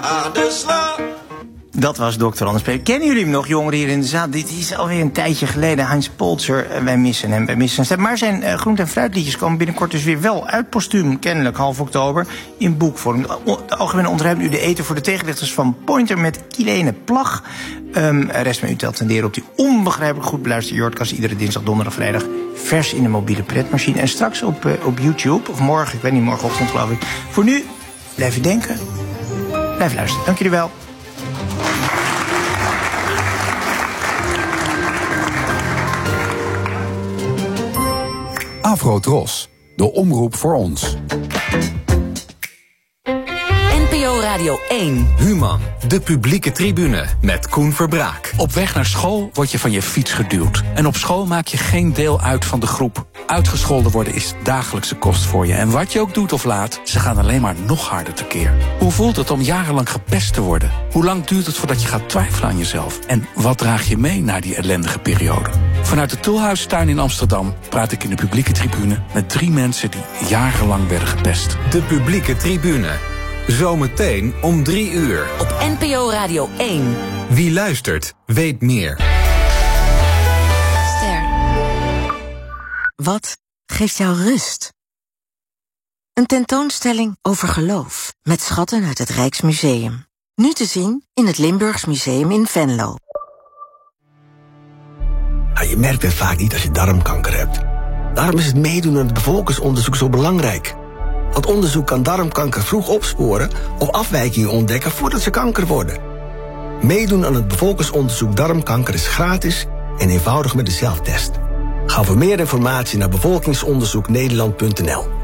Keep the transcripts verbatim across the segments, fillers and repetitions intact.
aan de slag. Dat was dokter Anders P. Kennen jullie hem nog, jongeren hier in de zaal? Dit is alweer een tijdje geleden. Heinz Polzer, uh, wij missen hem, wij missen zijn stem. Maar zijn uh, groente- en fruitliedjes komen binnenkort dus weer wel uit postuum, kennelijk half oktober, in boekvorm. De Algemene ontruimt nu de eten voor de tegenlichters van Pointer met Kilene Plag. Um, rest me u te attenderen op die onbegrijpelijk goed beluisterde Jordkast. Iedere dinsdag, donderdag, vrijdag. Vers in de mobiele pretmachine. En straks op, uh, op YouTube, of morgen, ik weet niet, morgenochtend geloof ik. Voor nu, blijf denken, blijf luisteren. Dank jullie wel. Afro-Tros, de omroep voor ons. N P O Radio één. Human, de publieke tribune met Koen Verbraak. Op weg naar school word je van je fiets geduwd. En op school maak je geen deel uit van de groep. Uitgescholden worden is dagelijkse kost voor je. En wat je ook doet of laat, ze gaan alleen maar nog harder tekeer. Hoe voelt het om jarenlang gepest te worden? Hoe lang duurt het voordat je gaat twijfelen aan jezelf? En wat draag je mee naar die ellendige periode? Vanuit de Tulhuistuin in Amsterdam praat ik in de publieke tribune met drie mensen die jarenlang werden gepest. De publieke tribune. Zometeen om drie uur. Op N P O Radio één. Wie luistert, weet meer. Ster. Wat geeft jou rust? Een tentoonstelling over geloof met schatten uit het Rijksmuseum. Nu te zien in het Limburgs Museum in Venlo. Nou, je merkt het vaak niet als je darmkanker hebt. Daarom is het meedoen aan het bevolkingsonderzoek zo belangrijk. Want onderzoek kan darmkanker vroeg opsporen of afwijkingen ontdekken voordat ze kanker worden. Meedoen aan het bevolkingsonderzoek darmkanker is gratis en eenvoudig met de zelftest. Ga voor meer informatie naar bevolkingsonderzoek nederland punt n l.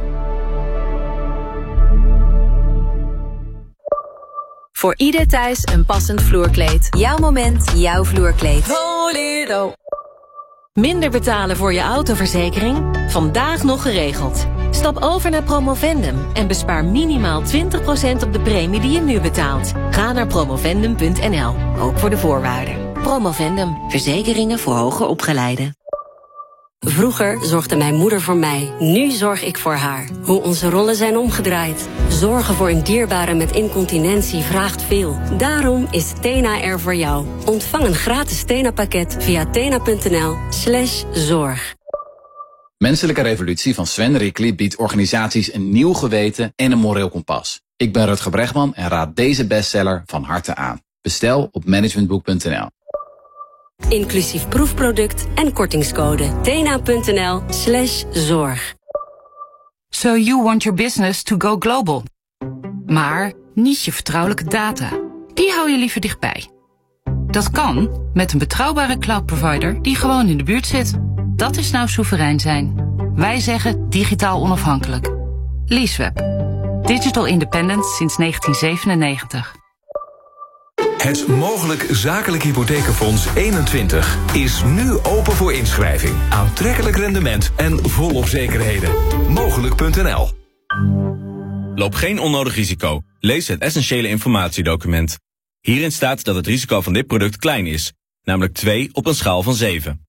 Voor ieder thuis een passend vloerkleed. Jouw moment, jouw vloerkleed. Volero. Minder betalen voor je autoverzekering? Vandaag nog geregeld. Stap over naar Promovendum en bespaar minimaal twintig procent op de premie die je nu betaalt. Ga naar promovendum punt n l, ook voor de voorwaarden. Promovendum, verzekeringen voor hoger opgeleiden. Vroeger zorgde mijn moeder voor mij, nu zorg ik voor haar. Hoe onze rollen zijn omgedraaid. Zorgen voor een dierbare met incontinentie vraagt veel. Daarom is Tena er voor jou. Ontvang een gratis Tena-pakket via tena punt n l slash zorg. Menselijke Revolutie van Sven Rickli biedt organisaties een nieuw geweten en een moreel kompas. Ik ben Rutger Bregman en raad deze bestseller van harte aan. Bestel op managementboek punt n l. Inclusief proefproduct en kortingscode. tena punt n l slash zorg. So you want your business to go global. Maar niet je vertrouwelijke data. Die hou je liever dichtbij. Dat kan met een betrouwbare cloud provider die gewoon in de buurt zit. Dat is nou soeverein zijn. Wij zeggen digitaal onafhankelijk. Leaseweb. Digital independence sinds negentien zevenennegentig. Het Mogelijk Zakelijk Hypothekenfonds eenentwintig is nu open voor inschrijving. Aantrekkelijk rendement en volop zekerheden. Mogelijk punt n l. Loop geen onnodig risico. Lees het essentiële informatiedocument. Hierin staat dat het risico van dit product klein is. Namelijk twee op een schaal van zeven.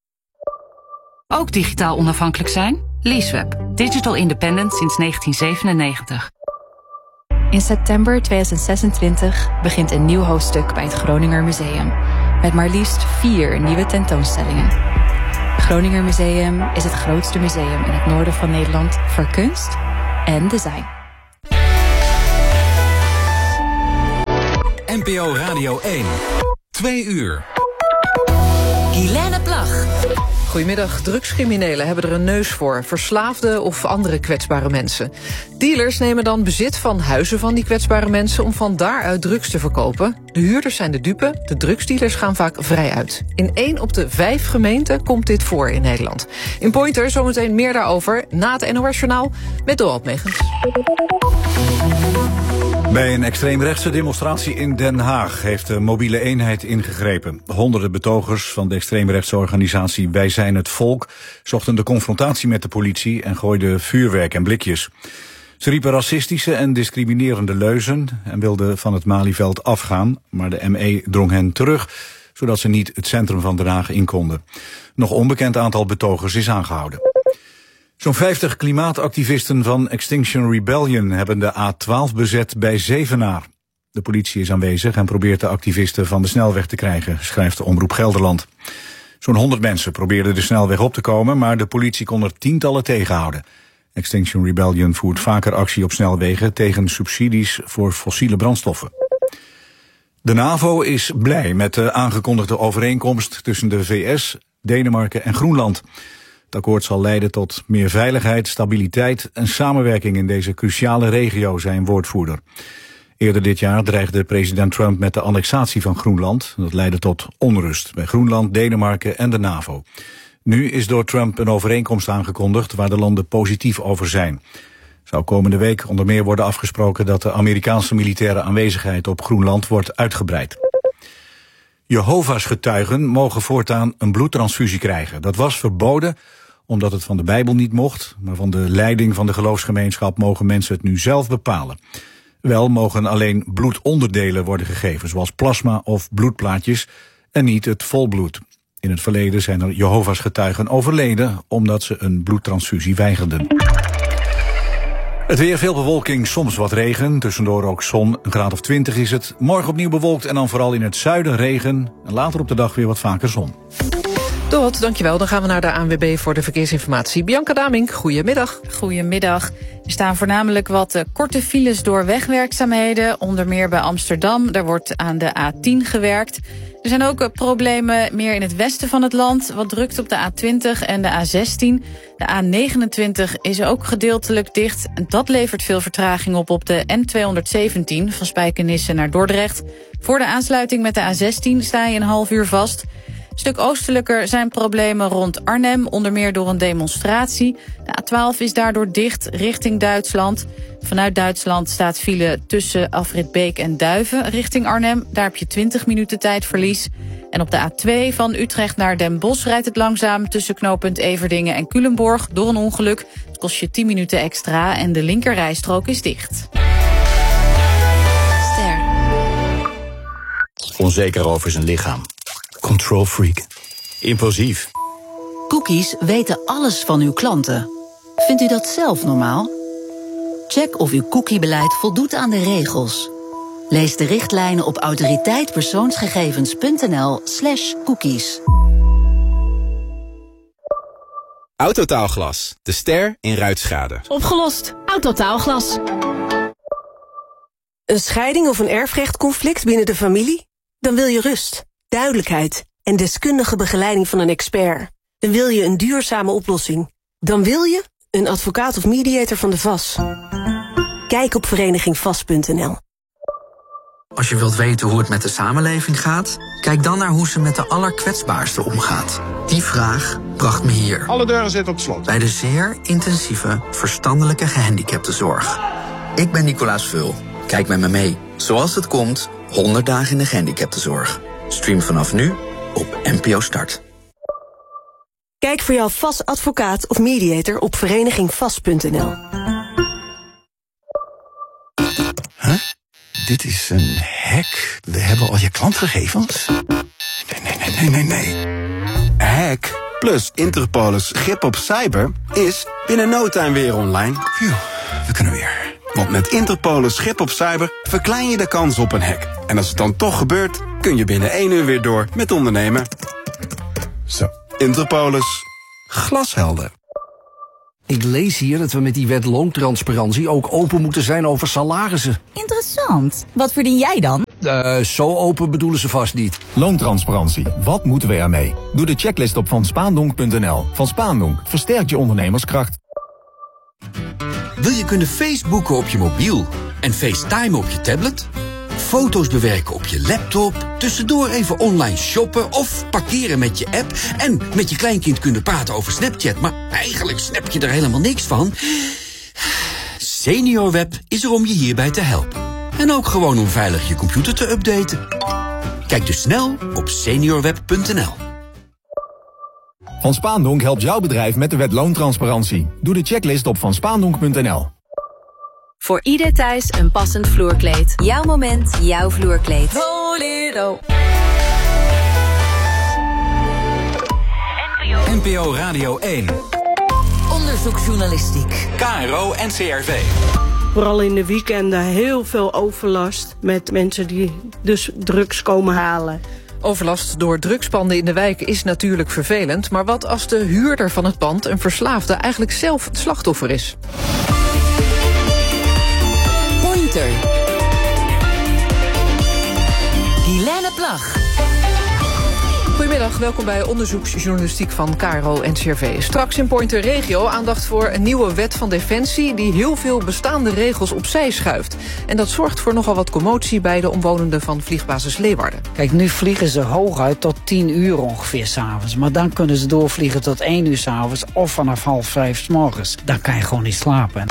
Ook digitaal onafhankelijk zijn? Leaseweb. Digital independent sinds negentien zevenennegentig. In september tweeduizend zesentwintig begint een nieuw hoofdstuk bij het Groninger Museum. Met maar liefst vier nieuwe tentoonstellingen. Het Groninger Museum is het grootste museum in het noorden van Nederland voor kunst en design. N P O Radio één. Twee uur. Kilene Plag. Goedemiddag. Drugscriminelen hebben er een neus voor. Verslaafden of andere kwetsbare mensen. Dealers nemen dan bezit van huizen van die kwetsbare mensen om van daaruit drugs te verkopen. De huurders zijn de dupe. De drugsdealers gaan vaak vrij uit. In één op de vijf gemeenten komt dit voor in Nederland. In Pointer zometeen meer daarover na het N O S-journaal met Dorald Megens. Bij een extreemrechtse demonstratie in Den Haag heeft de mobiele eenheid ingegrepen. Honderden betogers van de extreemrechtse organisatie Wij zijn het Volk zochten de confrontatie met de politie en gooiden vuurwerk en blikjes. Ze riepen racistische en discriminerende leuzen en wilden van het Malieveld afgaan, maar de M E drong hen terug, zodat ze niet het centrum van Den Haag in konden. Nog onbekend aantal betogers is aangehouden. Zo'n vijftig klimaatactivisten van Extinction Rebellion hebben de A twaalf bezet bij Zevenaar. De politie is aanwezig en probeert de activisten van de snelweg te krijgen, schrijft de Omroep Gelderland. Zo'n honderd mensen probeerden de snelweg op te komen, maar de politie kon er tientallen tegenhouden. Extinction Rebellion voert vaker actie op snelwegen tegen subsidies voor fossiele brandstoffen. De NAVO is blij met de aangekondigde overeenkomst tussen de V S, Denemarken en Groenland. Het akkoord zal leiden tot meer veiligheid, stabiliteit en samenwerking in deze cruciale regio, zei een woordvoerder. Eerder dit jaar dreigde president Trump met de annexatie van Groenland. Dat leidde tot onrust bij Groenland, Denemarken en de NAVO. Nu is door Trump een overeenkomst aangekondigd waar de landen positief over zijn. Zou komende week onder meer worden afgesproken dat de Amerikaanse militaire aanwezigheid op Groenland wordt uitgebreid. Jehovah's getuigen mogen voortaan een bloedtransfusie krijgen. Dat was verboden omdat het van de Bijbel niet mocht, maar van de leiding van de geloofsgemeenschap mogen mensen het nu zelf bepalen. Wel mogen alleen bloedonderdelen worden gegeven, zoals plasma of bloedplaatjes, en niet het volbloed. In het verleden zijn er Jehovah's getuigen overleden omdat ze een bloedtransfusie weigerden. Het weer, veel bewolking, soms wat regen. Tussendoor ook zon, een graad of twintig is het. Morgen opnieuw bewolkt en dan vooral in het zuiden regen. En later op de dag weer wat vaker zon. Dorot, dankjewel. Dan gaan we naar de A N W B voor de verkeersinformatie. Bianca Damink, goedemiddag. Goedemiddag. Er staan voornamelijk wat uh, korte files door wegwerkzaamheden. Onder meer bij Amsterdam. Daar wordt aan de A tien gewerkt. Er zijn ook uh, problemen meer in het westen van het land. Wat drukt op de A twintig en de A zestien. De A negenentwintig is ook gedeeltelijk dicht. En dat levert veel vertraging op op de N tweehonderdzeventien... van Spijkenisse naar Dordrecht. Voor de aansluiting met de A zestien sta je een half uur vast. Een stuk oostelijker zijn problemen rond Arnhem, onder meer door een demonstratie. De A twaalf is daardoor dicht richting Duitsland. Vanuit Duitsland staat file tussen Afrit Beek en Duiven richting Arnhem. Daar heb je twintig minuten tijdverlies. En op de A twee van Utrecht naar Den Bosch rijdt het langzaam tussen knooppunt Everdingen en Culemborg door een ongeluk. Het kost je tien minuten extra en de linkerrijstrook is dicht. Ster. Onzeker over zijn lichaam. Control freak. Impulsief. Cookies weten alles van uw klanten. Vindt u dat zelf normaal? Check of uw cookiebeleid voldoet aan de regels. Lees de richtlijnen op autoriteitpersoonsgegevens.nl slash cookies. Autotaalglas, de ster in ruitschade. Opgelost. Autotaalglas. Een scheiding of een erfrechtconflict binnen de familie? Dan wil je rust, duidelijkheid en deskundige begeleiding van een expert. Dan wil je een duurzame oplossing. Dan wil je een advocaat of mediator van de V A S. Kijk op vereniging vast punt n l. Als je wilt weten hoe het met de samenleving gaat, kijk dan naar hoe ze met de allerkwetsbaarsten omgaat. Die vraag bracht me hier. Alle deuren zitten op slot. Bij de zeer intensieve verstandelijke gehandicaptenzorg. Ik ben Nicolaas Vul. Kijk met me mee. Zoals het komt, honderd dagen in de gehandicaptenzorg. Stream vanaf nu op N P O Start. Kijk voor jouw V A S advocaat of mediator op vereniging vast punt n l. Huh? Dit is een hack. We hebben al je klantgegevens. Nee, nee, nee, nee, nee, nee. Hack plus Interpolis grip op cyber is binnen no time weer online. Phew, we kunnen weer. Want met Interpolis grip op cyber verklein je de kans op een hack. En als het dan toch gebeurt, kun je binnen één uur weer door met ondernemen. Zo, Interpolis. Glashelder. Ik lees hier dat we met die wet loontransparantie ook open moeten zijn over salarissen. Interessant. Wat verdien jij dan? Uh, zo open bedoelen ze vast niet. Loontransparantie. Wat moeten we ermee? Doe de checklist op van spaandonk punt n l. Van Spaandonk versterkt je ondernemerskracht. Wil je kunnen Facebooken op je mobiel en FaceTime op je tablet? Foto's bewerken op je laptop, tussendoor even online shoppen of parkeren met je app en met je kleinkind kunnen praten over Snapchat, maar eigenlijk snap je er helemaal niks van? SeniorWeb is er om je hierbij te helpen. En ook gewoon om veilig je computer te updaten. Kijk dus snel op seniorweb punt n l. Van Spaandonk helpt jouw bedrijf met de wet loontransparantie. Doe de checklist op van spaandonk punt n l. Voor ieder thuis een passend vloerkleed. Jouw moment, jouw vloerkleed. Bolero. N P O Radio één. Onderzoeksjournalistiek. K R O N C R V. Vooral in de weekenden heel veel overlast met mensen die dus drugs komen halen. Overlast door drugspanden in de wijk is natuurlijk vervelend, maar wat als de huurder van het pand, een verslaafde, eigenlijk zelf het slachtoffer is? Pointer. Guilaine Plag. Goedemiddag, welkom bij onderzoeksjournalistiek van K R O en N C R V. Straks in Pointer Regio aandacht voor een nieuwe wet van Defensie die heel veel bestaande regels opzij schuift. En dat zorgt voor nogal wat commotie bij de omwonenden van vliegbasis Leeuwarden. Kijk, nu vliegen ze hooguit tot tien uur ongeveer 's avonds. Maar dan kunnen ze doorvliegen tot één uur 's avonds of vanaf half vijf 's morgens. Dan kan je gewoon niet slapen.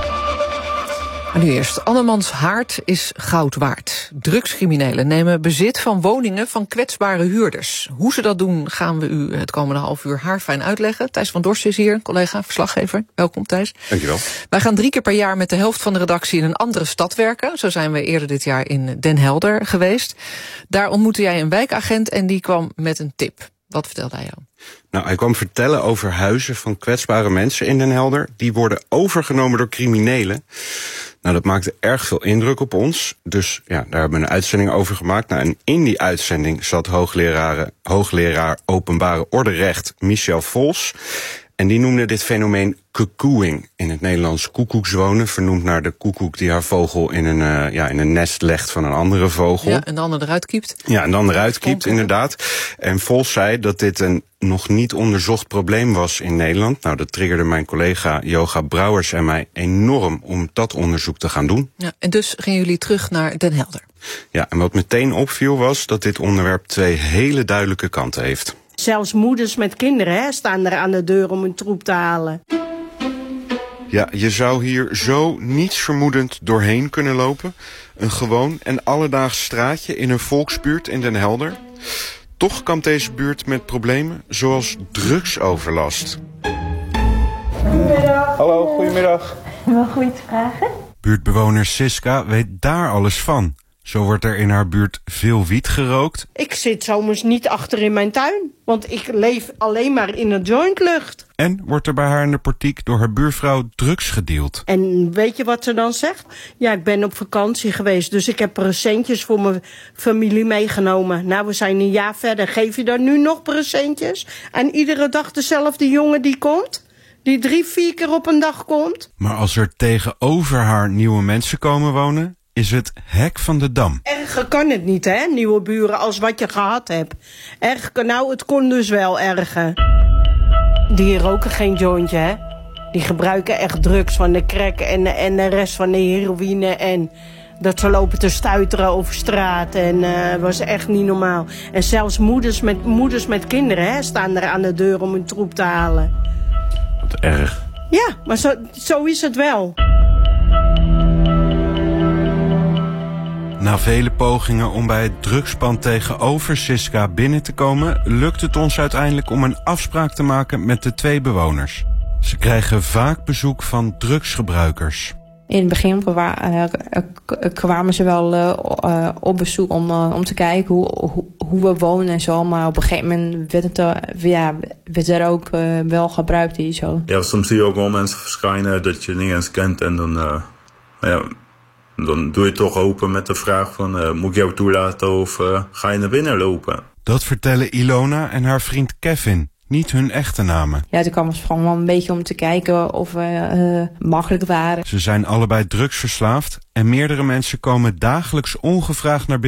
En nu eerst, andermans haard is goud waard. Drugscriminelen nemen bezit van woningen van kwetsbare huurders. Hoe ze dat doen gaan we u het komende half uur haarfijn uitleggen. Thijs van Dorst is hier, collega, verslaggever. Welkom Thijs. Dankjewel. Wij gaan drie keer per jaar met de helft van de redactie in een andere stad werken. Zo zijn we eerder dit jaar in Den Helder geweest. Daar ontmoette jij een wijkagent en die kwam met een tip. Wat vertelde hij jou? Nou, hij kwam vertellen over huizen van kwetsbare mensen in Den Helder. Die worden overgenomen door criminelen. Nou, dat maakte erg veel indruk op ons. Dus ja, daar hebben we een uitzending over gemaakt. Nou, en in die uitzending zat hoogleraar, hoogleraar openbare orderecht Michel Vols. En die noemde dit fenomeen cuckooing, in het Nederlands koekoekswonen, vernoemd naar de koekoek die haar vogel in een, uh, ja, in een nest legt van een andere vogel. Ja, en de ander eruit kiept. Ja, en dan eruit kiept, inderdaad. En Vols zei dat dit een nog niet onderzocht probleem was in Nederland. Nou, dat triggerde mijn collega Joga Brouwers en mij enorm om dat onderzoek te gaan doen. Ja, en dus gingen jullie terug naar Den Helder. Ja, en wat meteen opviel was dat dit onderwerp twee hele duidelijke kanten heeft. Zelfs moeders met kinderen hè, staan er aan de deur om hun troep te halen. Ja, je zou hier zo nietsvermoedend doorheen kunnen lopen. Een gewoon en alledaags straatje in een volksbuurt in Den Helder. Toch kampt deze buurt met problemen zoals drugsoverlast. Goedemiddag. Hallo, goedemiddag. Mag ik iets vragen? Buurtbewoner Siska weet daar alles van. Zo wordt er in haar buurt veel wiet gerookt. Ik zit zomers niet achter in mijn tuin, want ik leef alleen maar in een jointlucht. En wordt er bij haar in de portiek door haar buurvrouw drugs gedeeld. En weet je wat ze dan zegt? Ja, ik ben op vakantie geweest, dus ik heb presentjes voor mijn familie meegenomen. Nou, we zijn een jaar verder. Geef je dan nu nog presentjes? En iedere dag dezelfde jongen die komt? Die drie, vier keer op een dag komt? Maar als er tegenover haar nieuwe mensen komen wonen, is het hek van de dam. Erger kan het niet, hè, nieuwe buren, als wat je gehad hebt. Erger, nou, het kon dus wel erger. Die roken geen jointje, hè. Die gebruiken echt drugs van de crack en, en de rest van de heroïne. En dat ze lopen te stuiteren over straat. En uh, was echt niet normaal. En zelfs moeders met, moeders met kinderen, hè, staan er aan de deur om hun troep te halen. Wat erg. Ja, maar zo, zo is het wel. Na vele pogingen om bij het drugspand tegenover Siska binnen te komen, lukt het ons uiteindelijk om een afspraak te maken met de twee bewoners. Ze krijgen vaak bezoek van drugsgebruikers. In het begin kwamen ze wel uh, op bezoek om, uh, om te kijken hoe, hoe, hoe we wonen en zo. Maar op een gegeven moment werd, het, uh, ja, werd er ook uh, wel gebruikt hier zo. Ja, soms zie je ook wel mensen verschijnen dat je niet eens kent en dan... Uh, ja, Dan doe je toch open met de vraag van, uh, moet ik jou toelaten of uh, ga je naar binnen lopen? Dat vertellen Ilona en haar vriend Kevin, niet hun echte namen. Ja, toen kwam het gewoon wel een beetje om te kijken of we uh, makkelijk waren. Ze zijn allebei drugsverslaafd en meerdere mensen komen dagelijks ongevraagd naar binnen.